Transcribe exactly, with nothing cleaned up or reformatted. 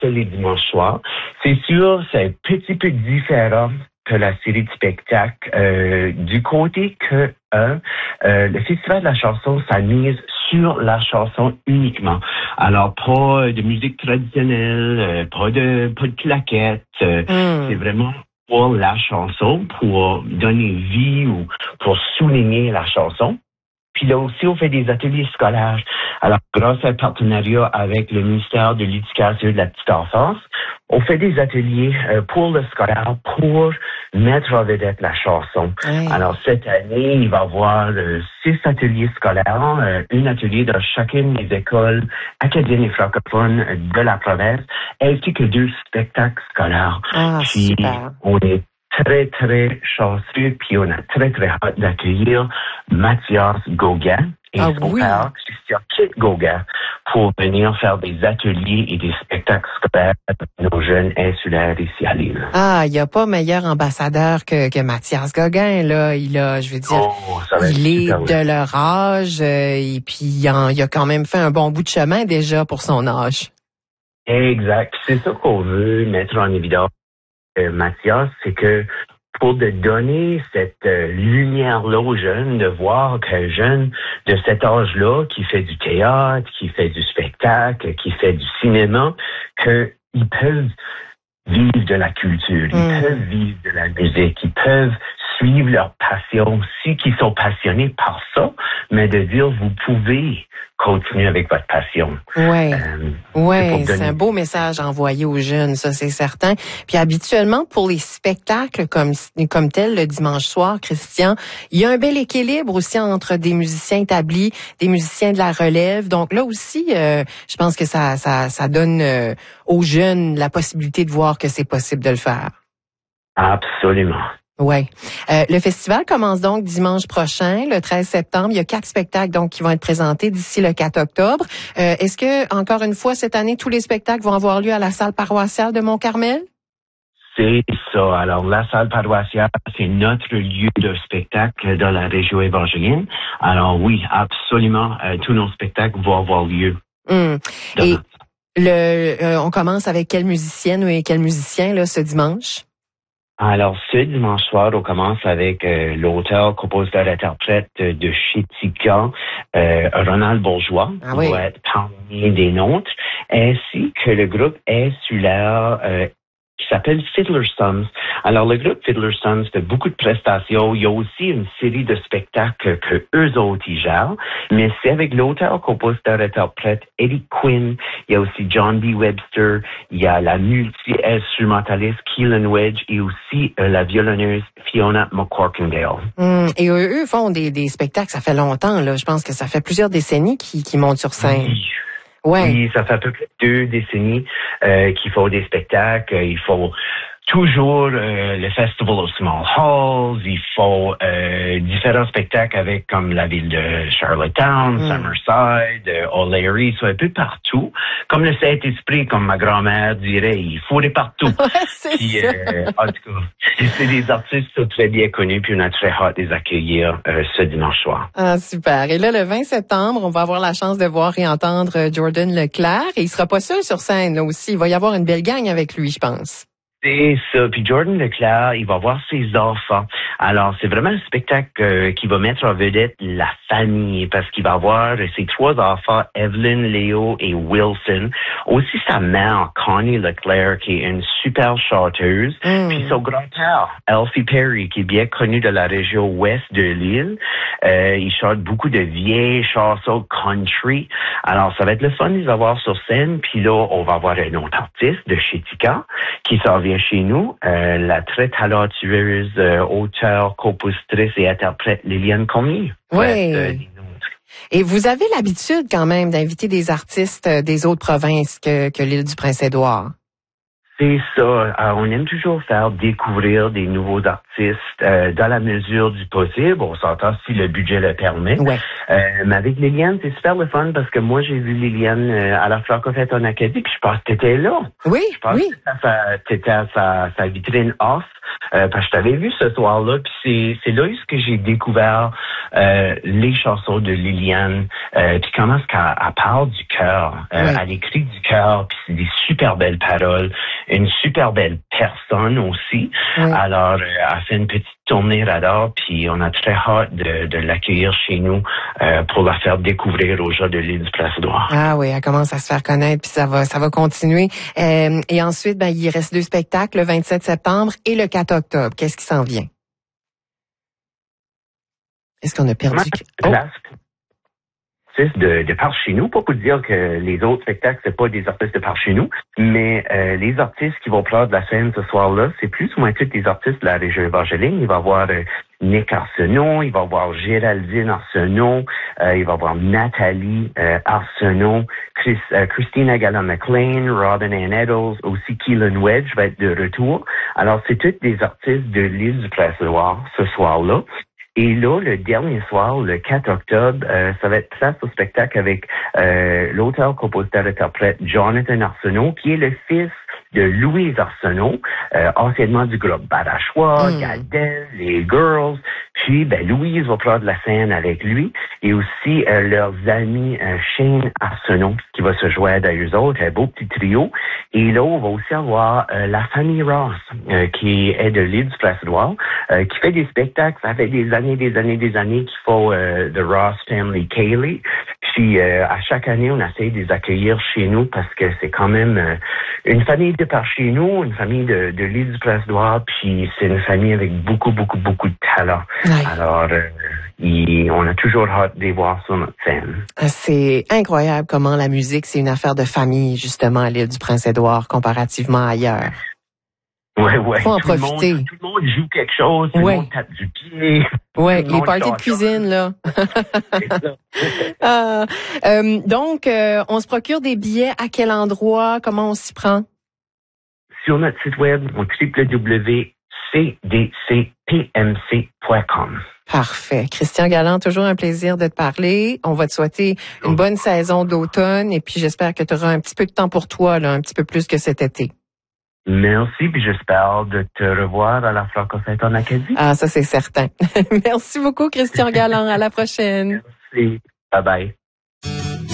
c'est les dimanches soirs. C'est sûr, c'est un petit peu différent que la série de spectacles, euh, du côté que euh, euh, le Festival de la chanson, ça mise sur la chanson uniquement. Alors, pas de musique traditionnelle, euh, pas de pas de claquettes. Euh, mm. C'est vraiment pour la chanson, pour donner vie ou pour souligner la chanson. Puis là aussi, on fait des ateliers scolaires. Alors, grâce à un partenariat avec le ministère de l'Éducation et de la Petite Enfance, on fait des ateliers euh, pour le scolaire, pour mettre en vedette la chanson. Oui. Alors, cette année, il va y avoir euh, six ateliers scolaires, euh, un atelier dans chacune des écoles acadiennes et francophones de la province, ainsi que deux spectacles scolaires. Ah, Puis, super. On est très, très chanceux, puis on a très, très hâte d'accueillir Mathias Gauguin et ah, son oui. père, Christian Kit Gauguin, pour venir faire des ateliers et des spectacles scolaires avec nos jeunes insulaires ici à l'île. Ah, il n'y a pas meilleur ambassadeur que, que Mathias Gauguin, là. Il a, je veux dire, oh, il est de leur âge, euh, et puis il a, il a quand même fait un bon bout de chemin déjà pour son âge. Exact. C'est ça qu'on veut mettre en évidence. Euh, Mathias, c'est que pour de donner cette euh, lumière-là aux jeunes, de voir qu'un jeune de cet âge-là, qui fait du théâtre, qui fait du spectacle, qui fait du cinéma, qu'ils peuvent vivre de la culture, ils mmh. peuvent vivre de la musique, ils peuvent suivre leur passion aussi, qui sont passionnés par ça, mais de dire, vous pouvez continuer avec votre passion. Oui, euh, ouais, c'est, c'est un beau message envoyé aux jeunes, ça c'est certain. Puis habituellement, pour les spectacles comme comme tel le dimanche soir, Christian, il y a un bel équilibre aussi entre des musiciens établis, des musiciens de la relève. Donc là aussi, euh, je pense que ça ça ça donne euh, aux jeunes la possibilité de voir que c'est possible de le faire. Absolument. Oui. Euh, le festival commence donc dimanche prochain, le treize septembre. Il y a quatre spectacles donc qui vont être présentés d'ici le quatre octobre. Euh, est-ce que, encore une fois, cette année, tous les spectacles vont avoir lieu à la salle paroissiale de Mont-Carmel? C'est ça. Alors, la salle paroissiale, c'est notre lieu de spectacle dans la région évangélienne. Alors oui, absolument, euh, tous nos spectacles vont avoir lieu. Mmh. Et le, euh, on commence avec quelle musicienne ou quel musicien là, ce dimanche? Alors, ce dimanche soir, on commence avec euh, l'auteur, compositeur, interprète de Chitika, euh, Ronald Bourgeois, ah oui. qui va être parmi des nôtres, ainsi que le groupe insulaire euh, qui s'appelle Fiddler Sons. Alors, le groupe Fiddler Sons fait beaucoup de prestations. Il y a aussi une série de spectacles que eux autres y gèrent, mais c'est avec l'auteur, compositeur, interprète Eddie Quinn. Il y a aussi John B. Webster. Il y a la multi-instrumentaliste Keelan Wedge et aussi euh, la violonneuse Fiona McCorkindale. Mmh. Et eux, eux font des, des spectacles, ça fait longtemps, là. Je pense que ça fait plusieurs décennies qu'ils, qu'ils montent sur scène. Oui. Ouais. Oui, ça fait à peu près deux décennies euh, qu'ils font des spectacles. Il faut toujours euh, le Festival of Small Halls. Il faut euh, différents spectacles avec comme la ville de Charlottetown, mm. Summerside, euh, O'Leary, soit un peu partout. Comme le Saint-Esprit, comme ma grand-mère dirait, il faut les partout. Ouais, c'est puis, ça. Euh, en tout cas, c'est des artistes qui sont très bien connus, puis on a très hâte de les accueillir euh, ce dimanche soir. Ah, super. Et là, le vingt septembre, on va avoir la chance de voir et entendre Jordan Leclerc. Et il sera pas seul sur scène, là aussi. Il va y avoir une belle gang avec lui, je pense. C'est ça. Puis Jordan Leclerc, il va voir ses enfants. Alors, c'est vraiment un spectacle euh, qui va mettre en vedette la famille parce qu'il va avoir ses trois enfants, Evelyn, Léo et Wilson. Aussi sa mère, Connie Leclerc, qui est une super chanteuse. Mm. Puis son grand-père, Elsie Perry, qui est bien connu de la région ouest de l'île. Euh, il chante beaucoup de vieilles chansons country. Alors, ça va être le fun de les avoir sur scène. Puis là, on va avoir un autre artiste de Chitika qui s'en vient chez nous, euh, la très talentueuse euh, auteure, compositrice et interprète Liliane Cormier. Oui. Euh, et vous avez l'habitude quand même d'inviter des artistes des autres provinces que, que l'île du Prince-Édouard. C'est ça. Alors, on aime toujours faire découvrir des nouveaux artistes artistes euh, dans la mesure du possible. On s'entend si le budget le permet. Ouais. Euh, mais avec Liliane, c'est super le fun parce que moi, j'ai vu Liliane euh, à la Francophonie en Acadie, puis je pense que t'étais là. Oui, je pense oui. que t'étais à sa, sa vitrine off. Euh, parce que je t'avais vu ce soir-là, puis c'est, c'est là où j'ai découvert euh, les chansons de Liliane, euh, puis comment est-ce qu'elle elle parle du cœur. Euh, oui. Elle écrit du cœur, puis c'est des super belles paroles, une super belle personne aussi. Oui. Alors, euh, elle fait une petite tournée radar, puis on a très hâte de, de l'accueillir chez nous euh, pour la faire découvrir aux gens de l'île du Place-Édouard. Ah oui, elle commence à se faire connaître, puis ça va, ça va continuer. Euh, et ensuite, ben, il reste deux spectacles, le vingt-sept septembre et le quatre octobre. Qu'est-ce qui s'en vient? Est-ce qu'on a perdu? Oh. De, de par chez nous, pas pour dire que les autres spectacles, c'est pas des artistes de par chez nous, mais euh, les artistes qui vont prendre la scène ce soir-là, c'est plus ou moins tous des artistes de la région Évangeline. Il va y avoir euh, Nick Arsenault, il va y avoir Géraldine Arsenault, euh, il va y avoir Nathalie euh, Arsenault, Chris, euh, Christina Gallant-McLean, Robin Ann Eddles, aussi Keelan Wedge va être de retour. Alors, c'est tous des artistes de l'île du Place-Édouard ce soir-là. Et là, le dernier soir, le quatre octobre, euh, ça va être place au spectacle avec euh, l'auteur, compositeur, interprète Jonathan Arsenault, qui est le fils de Louise Arsenault, euh, anciennement du groupe Badachois, mm. Gardel, les Girls. Puis, ben, Louise va prendre la scène avec lui et aussi euh, leurs amis euh, Shane Arsenault qui va se joindre à eux autres, un beau petit trio. Et là, on va aussi avoir euh, la famille Ross, euh, qui est de l'île du Place-Édouard, euh, qui fait des spectacles. Ça fait des années, des années, des années qu'il faut euh, The Ross Family Cayley. Puis, euh, à chaque année, on essaie de les accueillir chez nous parce que c'est quand même euh, une famille de par chez nous, une famille de, de l'île du Place-Édouard, puis c'est une famille avec beaucoup, beaucoup, beaucoup de talent. Ouais. Alors, euh, il, on a toujours hâte de les voir sur notre scène. C'est incroyable comment la musique, c'est une affaire de famille, justement, à l'île du Prince-Édouard, comparativement à ailleurs. Ouais, ouais. Faut en tout profiter. Le monde, tout le monde joue quelque chose, tout ouais. le monde tape du pied. Oui, les parties de cuisine, là. ah, euh, donc, euh, on se procure des billets à quel endroit? Comment on s'y prend? Sur notre site web, au w w w point c d c p m c point com. Parfait. Christian Galland, toujours un plaisir de te parler. On va te souhaiter une bonne saison d'automne et puis j'espère que tu auras un petit peu de temps pour toi, là, un petit peu plus que cet été. Merci, puis j'espère de te revoir à la Francophonie en Acadie. Ah, ça c'est certain. Merci beaucoup, Christian Galland. À la prochaine. Merci. Bye bye.